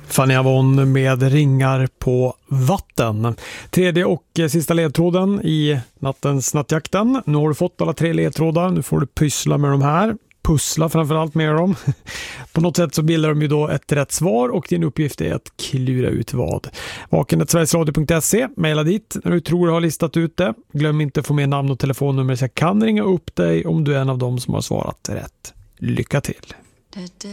Fanny Avon med ringar på vatten. Tredje och sista ledtråden i nattens nattjakten. Nu har du fått alla 3 ledtrådar. Nu får du pyssla med de här. Pussla framförallt med dem. På något sätt så bildar de ju då ett rätt svar och din uppgift är att klura ut vad. vaken@sverigesradio.se. Maila dit när du tror du har listat ut det. Glöm inte att få med namn och telefonnummer så jag kan ringa upp dig om du är en av dem som har svarat rätt. Lycka till!